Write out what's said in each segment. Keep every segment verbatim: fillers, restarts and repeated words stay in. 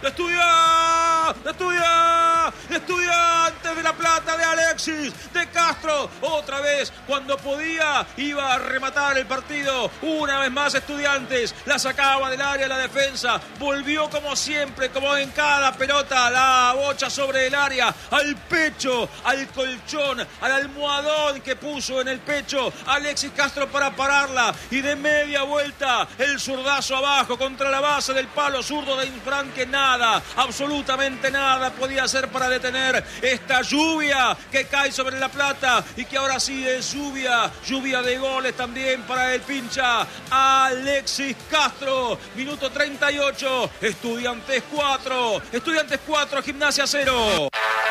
Estudia, estudia, Estudiantes de La Plata, de Alexis, de Castro, otra vez cuando podía iba a rematar el partido, una vez más Estudiantes, la sacaba del área la defensa, volvió como siempre, como en cada pelota, la bocha sobre el área, al pecho, al colchón, al almohadón que puso en el pecho Alexis Castro para pararla, y de media vuelta el zurdazo abajo contra la base del palo zurdo de Infran, que nada, absolutamente nada podía hacer para detener esta lluvia que cae sobre La Plata y que ahora sí es lluvia, lluvia de goles también para el pincha Alexis Castro. Minuto treinta y ocho, Estudiantes cuatro, Estudiantes cuatro, Gimnasia cero.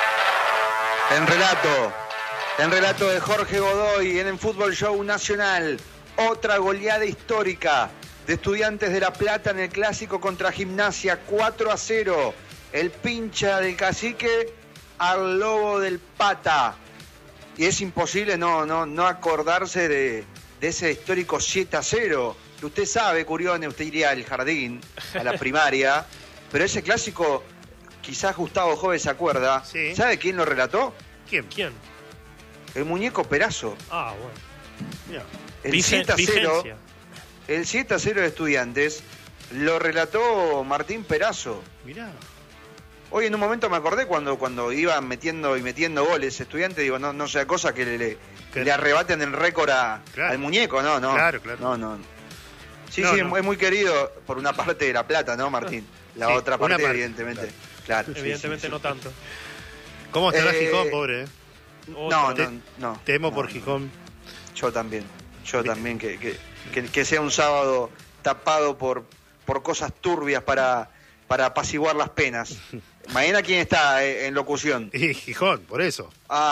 En relato, en relato de Jorge Godoy en el Fútbol Show Nacional, otra goleada histórica de Estudiantes de La Plata en el clásico contra Gimnasia, cuatro a cero. El pincha del cacique al lobo del Pata. Y es imposible no, no, no acordarse de, de ese histórico siete a cero. Que usted sabe, Curione, usted iría al jardín, a la primaria. Pero ese clásico, quizás Gustavo Jove se acuerda. Sí. ¿Sabe quién lo relató? ¿Quién? ¿Quién? El muñeco Perazo. Ah, bueno. Mira. El Vigen- siete a cero. vigencia. El siete a cero de Estudiantes lo relató Martín Perazo. Mirá. Hoy en un momento me acordé cuando, cuando iban metiendo y metiendo goles Estudiantes, digo, no, no sea cosa que le, le, Que- le arrebaten el récord a- Claro. al muñeco, no, no. Claro, claro. No, no. Sí, No, sí, no. es muy querido por una parte de La Plata, ¿no, Martín? La Sí, otra una parte, parte, evidentemente. Claro. sí, Evidentemente sí, sí. no tanto. ¿Cómo estará Eh, Gijón, pobre? Eh? No, Te- no, no. Temo no, por no. Gijón. Yo también. Yo también, que, que, que, que sea un sábado tapado por, por cosas turbias para, para apaciguar las penas. Mañana, ¿quién está eh, en locución? Y Gijón, por eso. Ah,